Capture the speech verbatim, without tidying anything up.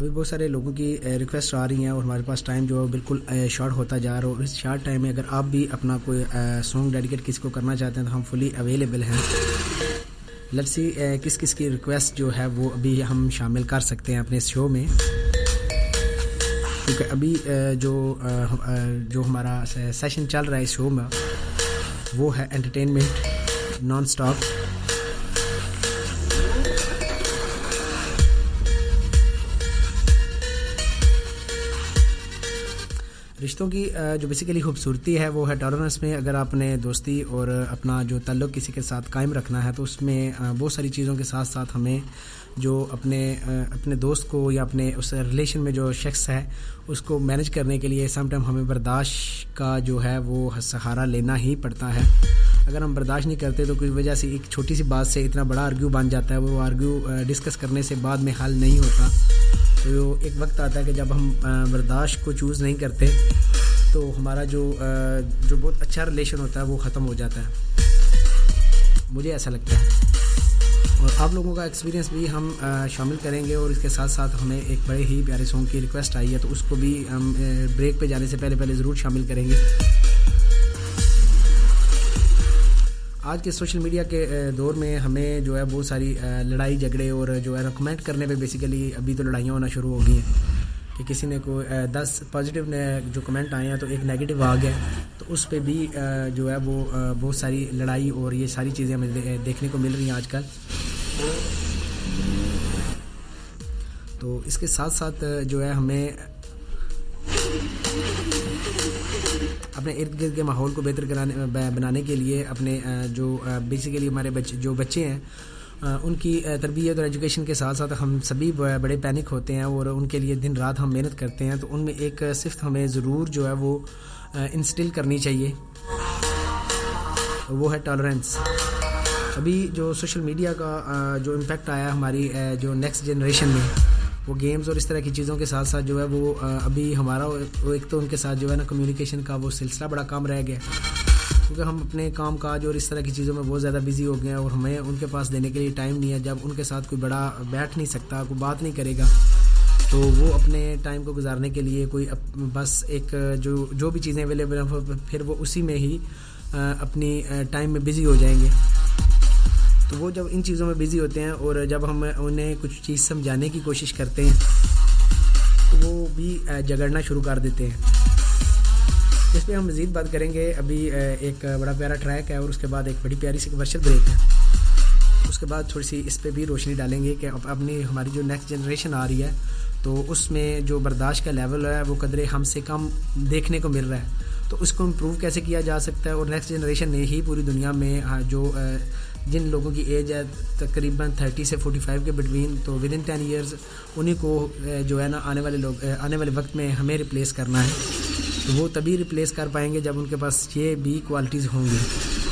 ابھی بہت سارے لوگوں کی ریکویسٹ آ رہی ہیں اور ہمارے پاس ٹائم جو ہے بالکل شارٹ ہوتا جا رہا ہے, اور اس شارٹ ٹائم میں اگر آپ بھی اپنا کوئی سانگ ڈیڈیکیٹ کسی کو کرنا چاہتے ہیں تو ہم فلی اویلیبل ہیں. لیٹس سی کس کس کی ریکویسٹ جو ہے وہ ابھی ہم شامل کر سکتے ہیں اپنے اس شو میں, کیونکہ ابھی جو جو ہمارا سیشن چل رہا ہے اس شو میں وہ ہے انٹرٹینمنٹ نان اسٹاپ. رشتوں کی جو بیسیکلی خوبصورتی ہے وہ ہے ٹالرنس میں. اگر آپ نے دوستی اور اپنا جو تعلق کسی کے ساتھ قائم رکھنا ہے تو اس میں بہت ساری چیزوں کے ساتھ ساتھ ہمیں جو اپنے اپنے دوست کو یا اپنے اس ریلیشن میں جو شخص ہے اس کو مینج کرنے کے لیے سم ٹائم ہمیں برداشت کا جو ہے وہ سہارا لینا ہی پڑتا ہے. اگر ہم برداشت نہیں کرتے تو کسی وجہ سے ایک چھوٹی سی بات سے اتنا بڑا آرگیو بن جاتا ہے, وہ آرگیو ڈسکس کرنے سے بعد میں حل نہیں ہوتا. تو ایک وقت آتا ہے کہ جب ہم برداشت کو چوز نہیں کرتے تو ہمارا جو جو بہت اچھا ریلیشن ہوتا ہے وہ ختم ہو جاتا ہے, مجھے ایسا لگتا ہے. اور آپ لوگوں کا ایکسپیرینس بھی ہم شامل کریں گے, اور اس کے ساتھ ساتھ ہمیں ایک بڑے ہی پیارے سانگ کی ریکویسٹ آئی ہے تو اس کو بھی ہم بریک پہ جانے سے پہلے پہلے ضرور شامل کریں گے. آج کے سوشل میڈیا کے دور میں ہمیں جو ہے بہت ساری لڑائی جھگڑے اور جو ہے نا کمنٹ کرنے پہ بیسیکلی ابھی تو لڑائیاں ہونا شروع ہو گئی ہیں کہ کسی نے کوئی دس پازیٹیو نے جو کمنٹ آئے ہیں تو ایک نیگیٹو آ گیا, تو اس پہ بھی جو ہے وہ بہت ساری لڑائی اور یہ ساری چیزیں ہمیں دیکھنے کو مل رہی ہیں آج کل. تو اس کے ساتھ ساتھ جو ہے ہمیں اپنے ارد گرد کے ماحول کو بہتر کرانے بنانے کے لیے اپنے جو بیسیکلی ہمارے بچے جو بچے ہیں ان کی تربیت اور ایجوکیشن کے ساتھ ساتھ ہم سبھی بڑے پینک ہوتے ہیں اور ان کے لیے دن رات ہم محنت کرتے ہیں, تو ان میں ایک صفت ہمیں ضرور جو ہے وہ انسٹل کرنی چاہیے, وہ ہے ٹالرنس. ابھی جو سوشل میڈیا کا جو امپیکٹ آیا ہماری جو نیکسٹ جنریشن میں, وہ گیمز اور اس طرح کی چیزوں کے ساتھ ساتھ جو ہے وہ ابھی ہمارا ایک تو ان کے ساتھ جو ہے نا کمیونیکیشن کا وہ سلسلہ بڑا کم رہ گیا, کیونکہ ہم اپنے کام کاج اور اس طرح کی چیزوں میں بہت زیادہ بزی ہو گئے ہیں اور ہمیں ان کے پاس دینے کے لیے ٹائم نہیں ہے. جب ان کے ساتھ کوئی بڑا بیٹھ نہیں سکتا, کوئی بات نہیں کرے گا, تو وہ اپنے ٹائم کو گزارنے کے لیے کوئی بس ایک جو جو بھی چیزیں اویلیبل ہیں پھر وہ اسی میں ہی اپنی ٹائم میں بزی ہو جائیں گے. تو وہ جب ان چیزوں میں بزی ہوتے ہیں اور جب ہم انہیں کچھ چیز سمجھانے کی کوشش کرتے ہیں تو وہ بھی جگڑنا شروع کر دیتے ہیں. اس پہ ہم مزید بات کریں گے. ابھی ایک بڑا پیارا ٹریک ہے اور اس کے بعد ایک بڑی پیاری سی کمرشل بریک ہے, اس کے بعد تھوڑی سی اس پہ بھی روشنی ڈالیں گے کہ اپنی ہماری جو نیکسٹ جنریشن آ رہی ہے تو اس میں جو برداشت کا لیول ہے وہ قدرے ہم سے کم دیکھنے کو مل رہا ہے, تو اس کو امپروو کیسے کیا جا سکتا ہے. اور نیکسٹ جنریشن نے ہی پوری دنیا میں جو جن لوگوں کی ایج ہے تقریباً تھرٹی سے فورٹی فائیو کے بٹوین, تو ود ان ٹین ایئرز انہیں کو جو ہے نا آنے والے لوگ آنے والے وقت میں ہمیں ریپلیس کرنا ہے. تو وہ تبھی ریپلیس کر پائیں گے جب ان کے پاس یہ بھی کوالٹیز ہوں گی.